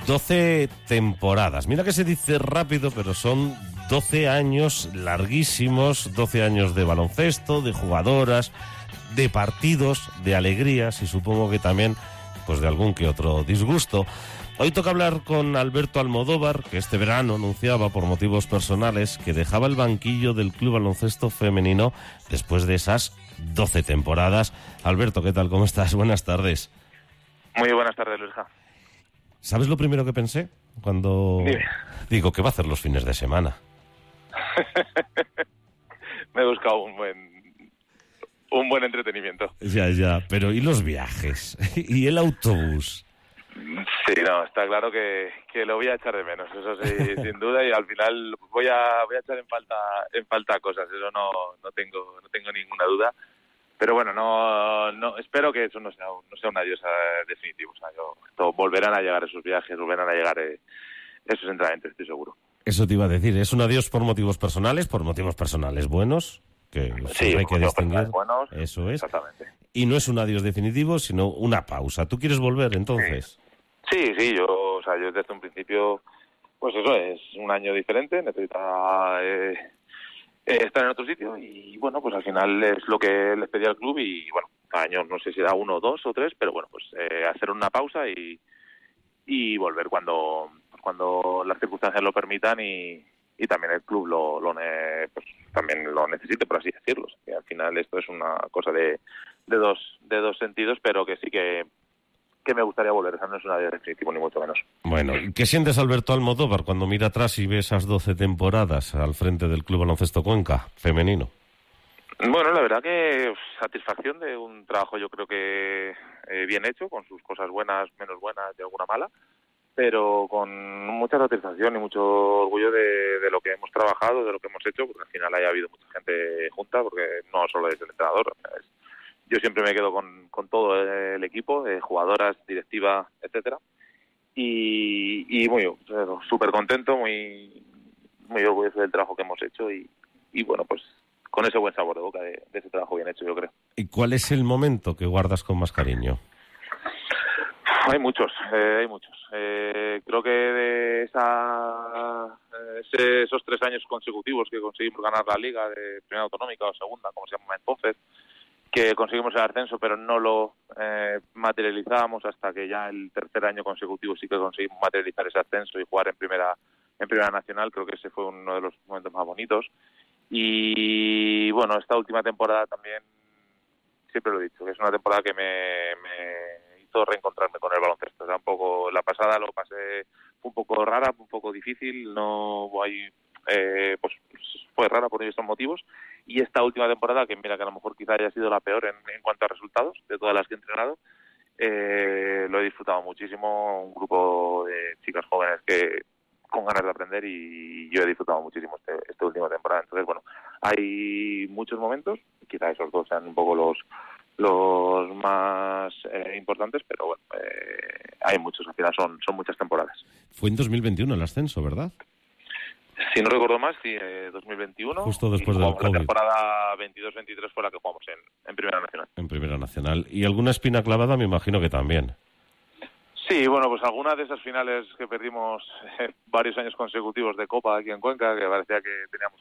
12 temporadas. Mira que se dice rápido, pero son 12 años larguísimos, 12 años de baloncesto, de jugadoras, de partidos, de alegrías y supongo que también pues de algún que otro disgusto. Hoy toca hablar con Alberto Almodóvar, que este verano anunciaba por motivos personales que dejaba el banquillo del Club Baloncesto Femenino después de esas 12 temporadas. Alberto, ¿qué tal? ¿Cómo estás? Buenas tardes. Muy buenas tardes, Luisja. ¿Sabes lo primero que pensé? Cuando digo, ¿qué va a hacer los fines de semana? Me he buscado un buen entretenimiento. Ya, pero ¿y los viajes? ¿Y el autobús? Sí, no, está claro que lo voy a echar de menos, eso sí, sin duda, y al final voy a echar en falta cosas, eso no tengo ninguna duda. Pero bueno, no espero que eso no sea un adiós definitivo. O sea, volverán a llegar esos viajes, volverán a llegar esos entrenamientos, estoy seguro. Eso te iba a decir, ¿es un adiós por motivos personales buenos? Que sí, hay que distinguir. Buenos, eso es. Exactamente. Y no es un adiós definitivo, sino una pausa. ¿Tú quieres volver entonces? Sí, yo desde un principio, pues eso es un año diferente, necesitaba estar en otro sitio y bueno, pues al final es lo que les pedí al club y bueno, cada año no sé si da 1, 2 o 3, pero bueno, pues hacer una pausa y volver cuando las circunstancias lo permitan y también el club pues también lo necesite, por así decirlo. Que al final esto es una cosa de dos sentidos, pero que sí que me gustaría volver. Esa no es una idea definitiva, ni mucho menos. Bueno, ¿qué sientes, Alberto Almodóvar, cuando mira atrás y ve esas 12 temporadas al frente del Club Baloncesto Cuenca femenino? Bueno, la verdad que satisfacción de un trabajo, yo creo que bien hecho, con sus cosas buenas, menos buenas y alguna mala, pero con mucha satisfacción y mucho orgullo de lo que hemos trabajado, de lo que hemos hecho, porque al final haya habido mucha gente junta, porque no solo es el entrenador. Yo siempre me quedo con todo el equipo, jugadoras, directiva, etcétera, y muy súper contento, muy orgulloso del trabajo que hemos hecho y bueno, pues con ese buen sabor de boca de ese trabajo bien hecho, yo creo. ¿Y cuál es el momento que guardas con más cariño? Hay muchos. Creo que de esos 3 años consecutivos que conseguimos ganar la Liga de Primera Autonómica o Segunda, como se llama entonces, que conseguimos el ascenso, pero no lo materializábamos hasta que ya el tercer año consecutivo sí que conseguimos materializar ese ascenso y jugar en primera nacional. Creo que ese fue uno de los momentos más bonitos. Y bueno, esta última temporada también, siempre lo he dicho, que es una temporada que me hizo reencontrarme con el baloncesto. O sea, un poco, la pasada lo pasé, fue un poco rara, un poco difícil, pues fue rara por estos motivos. Y esta última temporada, que mira que a lo mejor quizá haya sido la peor en cuanto a resultados de todas las que he entrenado, lo he disfrutado muchísimo, un grupo de chicas jóvenes que con ganas de aprender y yo he disfrutado muchísimo esta última temporada. Entonces, bueno, hay muchos momentos, quizá esos 2 sean un poco los más importantes, pero bueno, hay muchos, al final son muchas temporadas. Fue en 2021 el ascenso, ¿verdad? Si no recuerdo más, sí, 2021. Justo después del COVID. La temporada 22-23 fue la que jugamos en Primera Nacional. En Primera Nacional. ¿Y alguna espina clavada? Me imagino que también. Sí, bueno, pues algunas de esas finales que perdimos varios años consecutivos de Copa aquí en Cuenca, que parecía que teníamos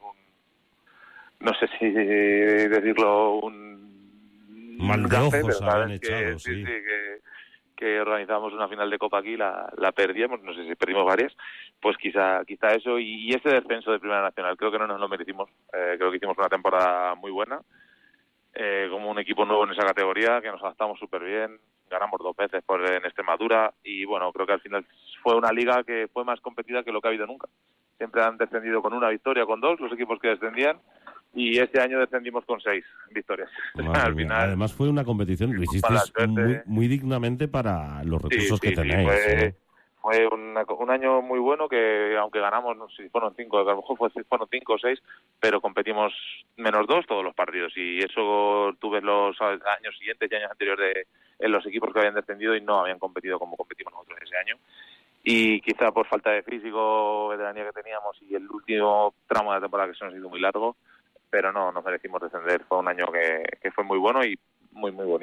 no sé si decirlo, un mal de ojos habían echado, sí. Que organizábamos una final de Copa aquí, la perdíamos, no sé si perdimos varias, pues quizá eso, y ese descenso de Primera Nacional, creo que no nos lo merecimos, creo que hicimos una temporada muy buena, como un equipo nuevo en esa categoría, que nos adaptamos súper bien, ganamos 2 veces en Extremadura, y bueno, creo que al final fue una liga que fue más competida que lo que ha habido nunca. Siempre han descendido con 1 victoria, con 2, los equipos que descendían, y este año descendimos con 6 victorias. Al final, además fue una competición que lo hicisteis muy dignamente para los recursos que tenéis. Fue un año muy bueno que, aunque ganamos, no sé si fueron 5, a lo mejor fueron 5 o 6, pero competimos -2 todos los partidos, y eso tú ves los años siguientes y años anteriores en los equipos que habían descendido y no habían competido como competimos nosotros ese año. Y quizá por falta de físico, veteranía que teníamos y el último tramo de la temporada que se nos hizo muy largo, pero no nos merecimos descender. Fue un año que fue muy bueno y muy, muy bonito.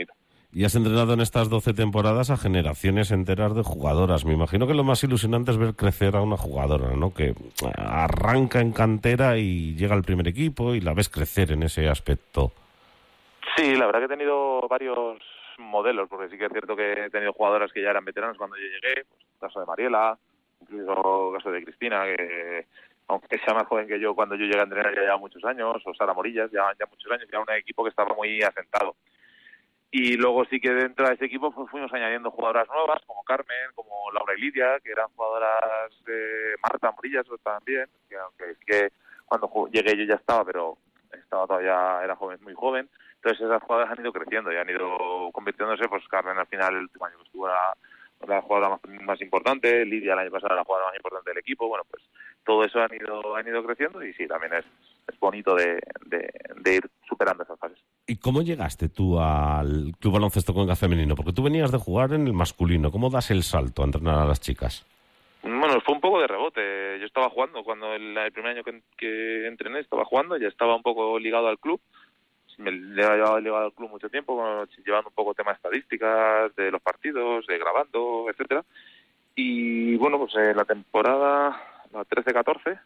Y has entrenado en estas 12 temporadas a generaciones enteras de jugadoras. Me imagino que lo más ilusionante es ver crecer a una jugadora, ¿no? Que arranca en cantera y llega al primer equipo y la ves crecer en ese aspecto. Sí, la verdad que he tenido varios modelos, porque sí que es cierto que he tenido jugadoras que ya eran veteranas cuando yo llegué, pues el caso de Mariela, incluso el caso de Cristina, que aunque sea más joven que yo, cuando yo llegué a entrenar ya lleva muchos años, o Sara Morillas, ya muchos años, ya un equipo que estaba muy asentado. Y luego sí que dentro de ese equipo pues fuimos añadiendo jugadoras nuevas, como Carmen, como Laura y Lidia, que eran jugadoras de Marta Morillas también, que aunque es que cuando llegué yo ya estaba, pero estaba todavía, era joven, muy joven. Entonces esas jugadoras han ido creciendo y han ido convirtiéndose, pues Carmen al final el último año que estuvo la jugadora más importante, Lidia el año pasado la jugadora más importante del equipo. Bueno, pues todo eso han ido creciendo y sí, también es bonito de ir superando esas fases. ¿Y cómo llegaste tú al Club Baloncesto Cuenca Femenino? Porque tú venías de jugar en el masculino. ¿Cómo das el salto a entrenar a las chicas? Bueno, fue un poco de rebote. Yo estaba jugando cuando el primer año que entrené, estaba jugando, ya estaba un poco ligado al club. Me llevaba ligado al club mucho tiempo, llevando un poco temas estadísticas de los partidos, grabando, etcétera. Y bueno, pues la temporada, la 13-14,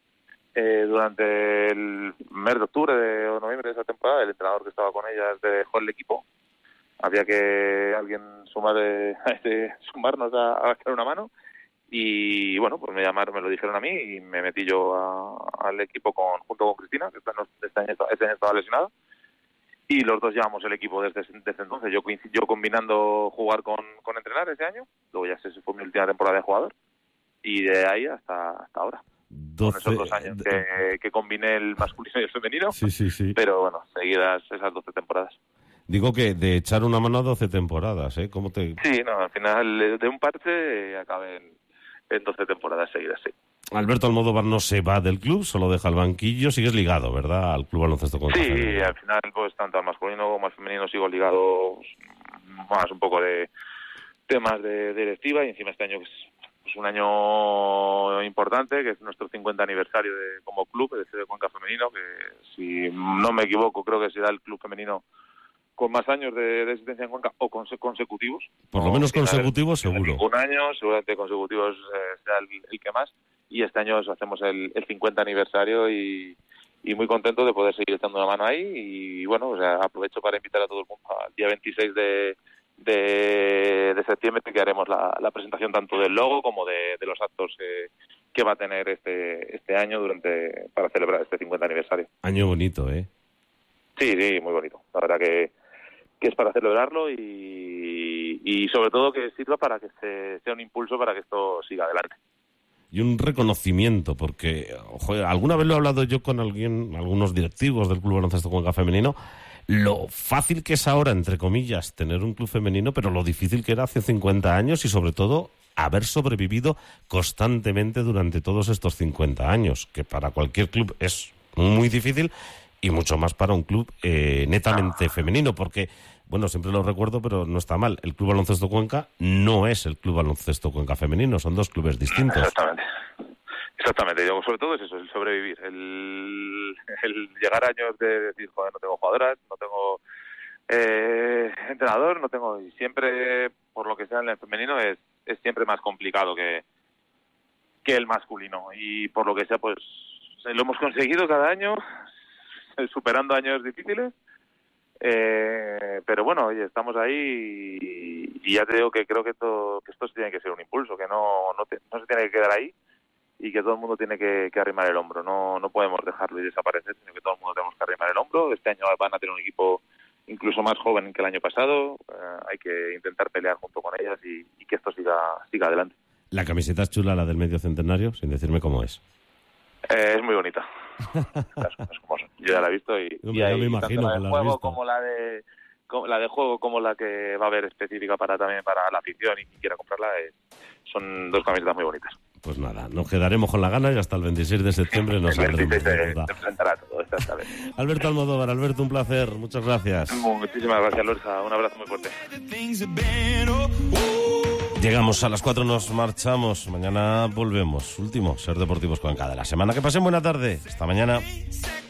durante el mes de octubre o noviembre de esa temporada, el entrenador que estaba con ellas dejó el equipo. Había que alguien sumarnos a echar una mano. Y bueno, pues me lo dijeron a mí y me metí yo al equipo junto con Cristina, que este año estaba lesionada. Y los dos llevamos el equipo desde entonces. Yo combinando jugar con entrenar ese año. Luego ya se fue mi última temporada de jugador. Y de ahí hasta ahora. 12, con esos 2 años que combiné el masculino y el femenino. Sí. Pero bueno, seguidas esas 12 temporadas. Digo que de echar una mano a 12 temporadas, ¿eh? ¿Cómo te...? Sí, no, al final de un parche acabé en 12 temporadas seguidas, sí. Alberto Almodóvar no se va del club, solo deja el banquillo. Sigues ligado, ¿verdad?, al Club Baloncesto Cuenca Femenino. Sí, al final, pues tanto al masculino como al femenino sigo ligado más un poco de temas de directiva, y encima este año es un año importante, que es nuestro 50 aniversario como club de CD Cuenca Femenino, que si no me equivoco creo que será el club femenino con más años de existencia en Cuenca, o consecutivos. Por lo menos consecutivos, seguro. Un año, seguramente consecutivos será el que más. Y este año hacemos el 50 aniversario y muy contento de poder seguir echando una mano ahí. Y bueno, o sea, aprovecho para invitar a todo el mundo al día 26 de septiembre, que haremos la presentación tanto del logo como de los actos que va a tener este año para celebrar este 50 aniversario. Año bonito, ¿eh? Sí, muy bonito. La verdad que es para celebrarlo y sobre todo que sirva para que sea un impulso para que esto siga adelante. Y un reconocimiento, porque joder, alguna vez lo he hablado yo con algunos directivos del Club Baloncesto Cuenca Femenino, lo fácil que es ahora, entre comillas, tener un club femenino, pero lo difícil que era hace 50 años y sobre todo haber sobrevivido constantemente durante todos estos 50 años, que para cualquier club es muy difícil y mucho más para un club netamente femenino, porque, bueno, siempre lo recuerdo, pero no está mal, el Club Baloncesto Cuenca no es el Club Baloncesto Cuenca Femenino, son dos clubes distintos. Exactamente, yo sobre todo es eso, el sobrevivir, el llegar a años de decir, joder, no tengo jugadoras, no tengo entrenador, no tengo, y siempre, por lo que sea en el femenino, es siempre más complicado que el masculino, y por lo que sea, pues lo hemos conseguido cada año, superando años difíciles, pero bueno, oye, estamos ahí y ya te digo que creo que esto tiene que ser un impulso, que no se tiene que quedar ahí y que todo el mundo tiene que arrimar el hombro, no podemos dejarlo y desaparecer, sino que todo el mundo tenemos que arrimar el hombro. Este año van a tener un equipo incluso más joven que el año pasado, hay que intentar pelear junto con ellas y que esto siga adelante. La camiseta es chula, la del medio centenario, sin decirme cómo es. Es muy bonita. Las cosas como son. Yo ya la he visto y ya me imagino tanto la de que la has juego visto. como la de juego como la que va a haber específica también para la afición y quien quiera comprarla, son dos camisetas muy bonitas. Pues nada, nos quedaremos con la gana y hasta el 26 de septiembre nos saldremos. Te presentará todo, esta vez. Alberto Almodóvar, Alberto, un placer, muchas gracias. Muchísimas gracias, Lorca, un abrazo muy fuerte. Llegamos a las 4, nos marchamos, mañana volvemos. Último, Ser Deportivos Cuenca de la semana. Que pasen buena tarde, hasta mañana.